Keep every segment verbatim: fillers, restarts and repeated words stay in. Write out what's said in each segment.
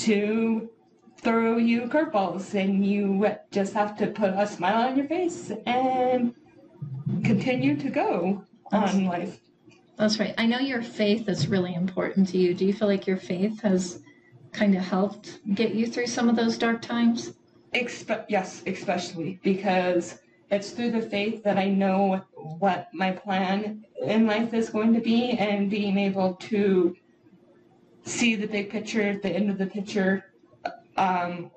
to throw you curveballs, and you just have to put a smile on your face and continue to go That's, on life. That's right. I know your faith is really important to you. Do you feel like your faith has kind of helped get you through some of those dark times? Expe- yes, especially because it's through the faith that I know what my plan in life is going to be, and being able to see the big picture, the end of the picture. Um,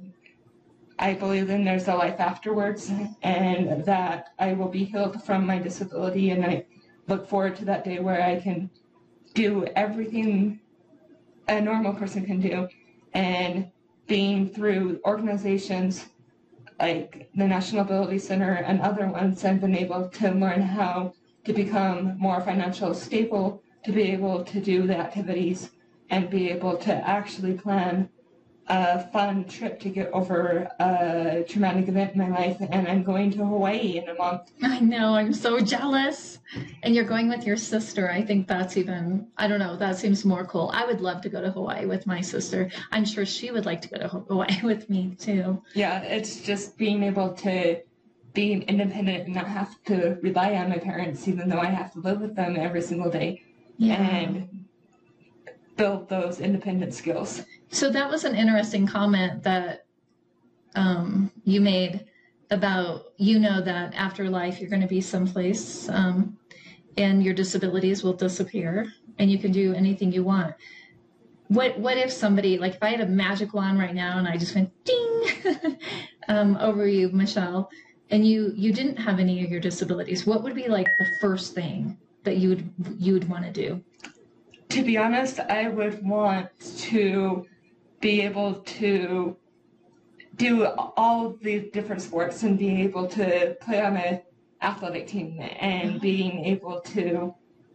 I believe in there's a life afterwards, and that I will be healed from my disability, and I look forward to that day where I can do everything a normal person can do. And being through organizations like the National Ability Center and other ones, I've been able to learn how to become more financially stable, to be able to do the activities, and be able to actually plan a fun trip to get over a traumatic event in my life. And I'm going to Hawaii in a month. I know, I'm so jealous. And you're going with your sister. I think that's even, I don't know, that seems more cool. I would love to go to Hawaii with my sister. I'm sure she would like to go to Hawaii with me too. Yeah, it's just being able to be independent and not have to rely on my parents, even though I have to live with them every single day. Yeah. And build those independent skills. So that was an interesting comment that um, you made about, you know, that after life you're going to be someplace um, and your disabilities will disappear and you can do anything you want. What what if somebody, like if I had a magic wand right now and I just went ding um, over you, Michelle, and you you didn't have any of your disabilities, what would be like the first thing that you would you would want to do? To be honest, I would want to be able to do all the different sports and be able to play on an athletic team and being able to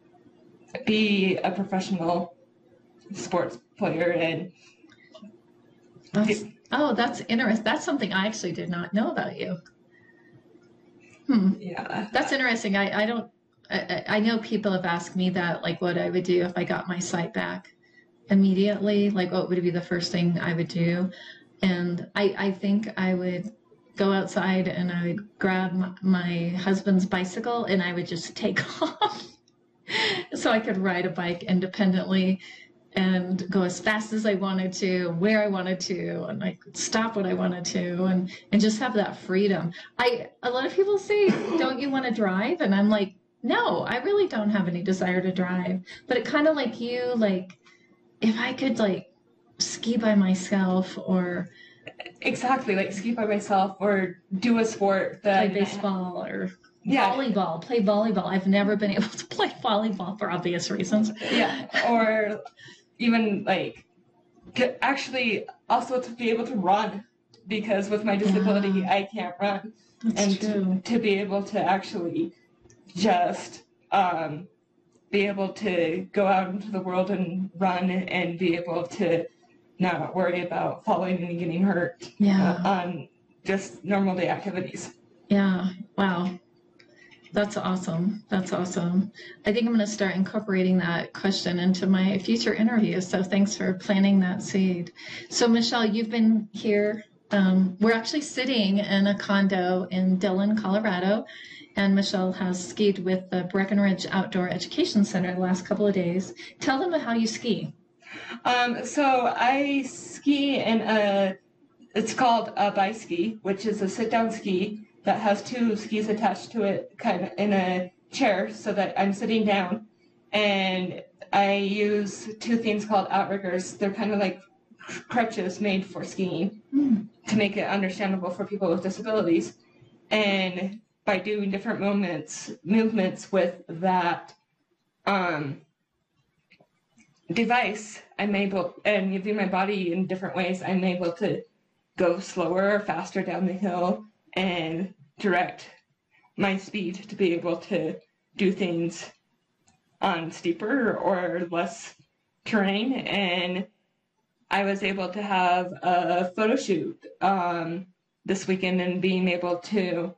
be a professional sports player. And that's, oh, that's interesting. That's something I actually did not know about you. Hmm. Yeah. That's interesting. I, I don't, I, I know people have asked me that, like what I would do if I got my sight back immediately, like what would be the first thing I would do. And I, I think I would go outside and I would grab my, my husband's bicycle and I would just take off so I could ride a bike independently and go as fast as I wanted to, where I wanted to, and I could stop when I wanted to, and, and just have that freedom. I, a lot of people say, don't you want to drive? And I'm like, no, I really don't have any desire to drive. But it kind of like you, like, if I could like ski by myself or exactly like ski by myself or do a sport that play baseball or yeah. volleyball, play volleyball. I've never been able to play volleyball for obvious reasons. Yeah, or even like to actually also to be able to run, because with my disability yeah. I can't run. That's and true. To, to be able to actually just um, be able to go out into the world and run and be able to not worry about falling and getting hurt yeah. uh, on just normal day activities. Yeah, wow. That's awesome. That's awesome. I think I'm going to start incorporating that question into my future interviews. So thanks for planting that seed. So Michelle, you've been here. Um, we're actually sitting in a condo in Dillon, Colorado. And Michelle has skied with the Breckenridge Outdoor Education Center the last couple of days. Tell them how you ski. Um, so I ski in a, it's called a bi-ski, which is a sit-down ski that has two skis attached to it kind of in a chair so that I'm sitting down. And I use two things called outriggers. They're kind of like crutches made for skiing mm. to make it understandable for people with disabilities. And by doing different movements, movements with that um, device, I'm able, and using my body in different ways, I'm able to go slower or faster down the hill and direct my speed to be able to do things on steeper or less terrain. And I was able to have a photo shoot um, this weekend, and being able to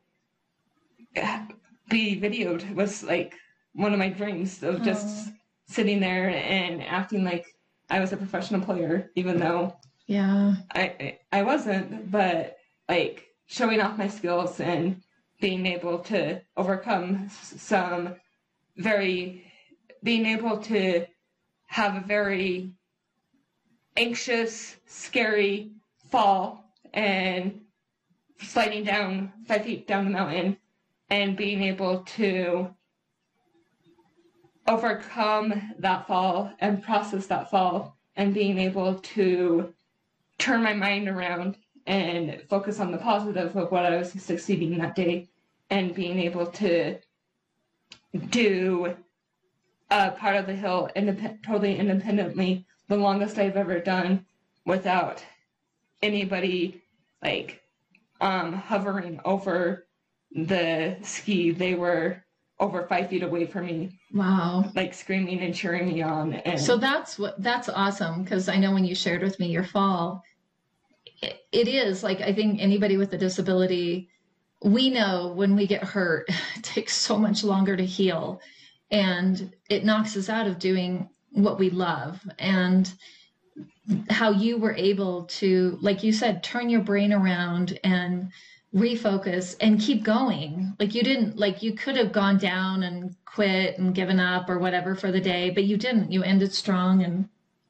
be videoed was like one of my dreams of just oh. sitting there and acting like I was a professional player, even though Yeah. I I wasn't, but like showing off my skills and being able to overcome some very, being able to have a very anxious, scary fall and sliding down five feet down the mountain and being able to overcome that fall and process that fall and being able to turn my mind around and focus on the positive of what I was succeeding that day and being able to do a part of the hill indep- totally independently, the longest I've ever done without anybody like um, hovering over the ski. They were over five feet away from me, Wow. like screaming and cheering me on. And So that's what that's awesome, because I know when you shared with me your fall, it, it is like, I think anybody with a disability, we know when we get hurt, it takes so much longer to heal, and it knocks us out of doing what we love. And how you were able to, like you said, turn your brain around and refocus and keep going. Like you didn't, like you could have gone down and quit and given up or whatever for the day, but you didn't. You ended strong, and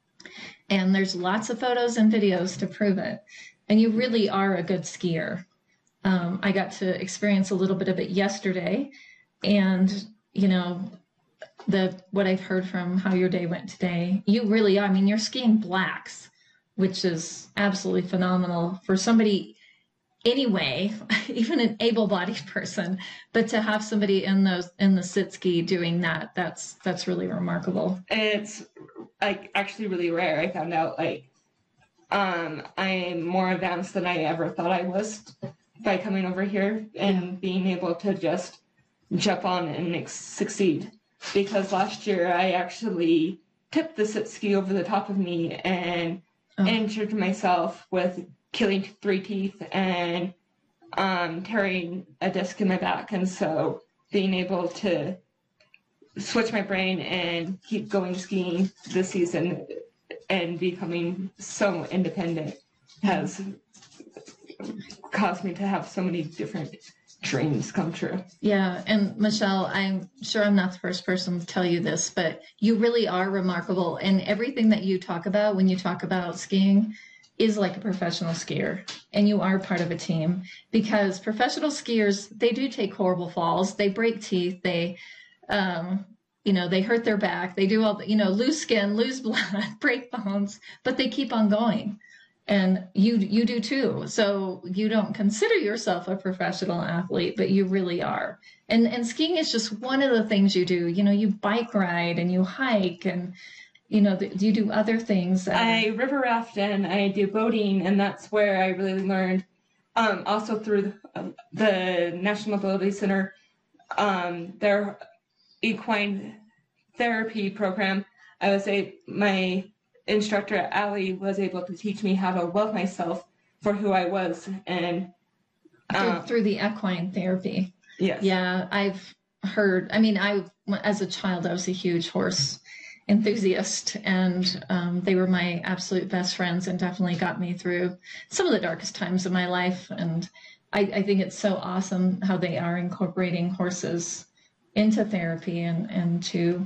and there's lots of photos and videos to prove it. And you really are a good skier. Um, I got to experience a little bit of it yesterday, and you know, the what I've heard from how your day went today, you really are. I mean, you're skiing blacks, which is absolutely phenomenal for somebody anyway, even an able-bodied person. But to have somebody in those in the sit ski doing that, that's that's really remarkable. it's like actually really rare. I found out like um, I'm more advanced than I ever thought I was by coming over here and being able to just jump on and ex- succeed. Because last year I actually tipped the sit ski over the top of me and Oh. injured myself with killing three teeth and um, tearing a disc in my back. And so being able to switch my brain and keep going skiing this season and becoming so independent has caused me to have so many different dreams come true. Yeah, and Michelle, I'm sure I'm not the first person to tell you this, but you really are remarkable. And everything that you talk about when you talk about skiing is like a professional skier, and you are part of a team, because professional skiers, they do take horrible falls. They break teeth. They, um, you know, they hurt their back. They do all, the, you know, lose skin, lose blood, break bones, but they keep on going. And you you do too. So you don't consider yourself a professional athlete, but you really are. And and skiing is just one of the things you do. You know, you bike ride and you hike, and you know, you do other things. That I river raft and I do boating, and that's where I really learned. Um, also through the, the National Mobility Center, um, their equine therapy program, I was a my instructor Allie was able to teach me how to love myself for who I was, and through, um, through the equine therapy. yes, Yeah, I've heard. I mean, I as a child, I was a huge horse enthusiast, and um, they were my absolute best friends, and definitely got me through some of the darkest times of my life. And I, I think it's so awesome how they are incorporating horses into therapy and and to,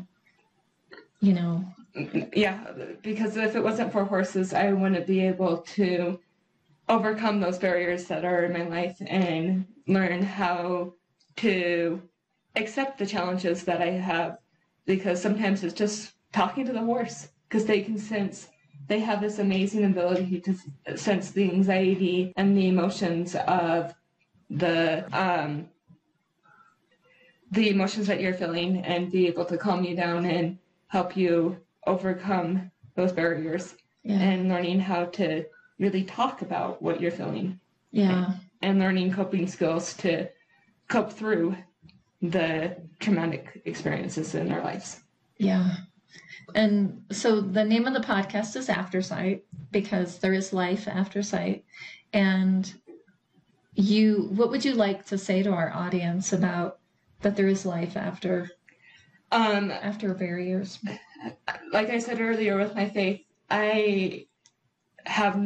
you know. yeah, because if it wasn't for horses, I wouldn't be able to overcome those barriers that are in my life and learn how to accept the challenges that I have, because sometimes it's just talking to the horse, because they can sense, they have this amazing ability to sense the anxiety and the emotions of the um, the emotions that you're feeling, and be able to calm you down and help you overcome those barriers. Yeah. And learning how to really talk about what you're feeling. Yeah. And learning coping skills to cope through the traumatic experiences in our lives. Yeah. And so the name of the podcast is After Sight, because there is life after sight. And you, what would you like to say to our audience about that there is life after Um, after barriers? like I said earlier with my faith, I have